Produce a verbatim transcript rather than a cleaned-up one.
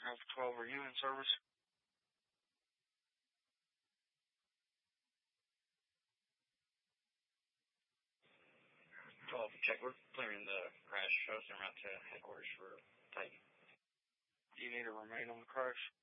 Alpha twelve, are you in service? twelve, check. We're clearing the crash. Shows en route to headquarters for Titan. Do you need to remain on the crash?